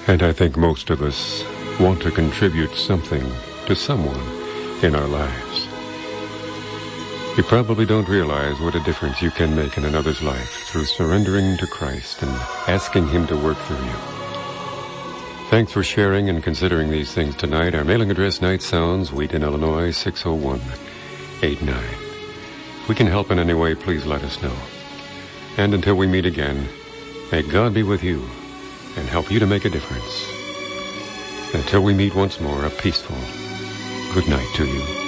And I think most of us want to contribute something to someone in our lives. You probably don't realize what a difference you can make in another's life through surrendering to Christ and asking Him to work through you. Thanks for sharing and considering these things tonight. Our mailing address, Night Sounds, Wheaton, Illinois, 60189. If we can help in any way, please let us know. And until we meet again, may God be with you and help you to make a difference. Until we meet once more, a peaceful good night to you.